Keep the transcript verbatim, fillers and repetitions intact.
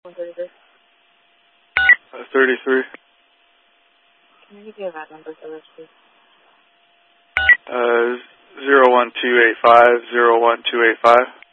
one thirty-three. Uh, thirty-three. Can I give you a V A T number for this, please? Uh, zero one two eight five zero one two eight five.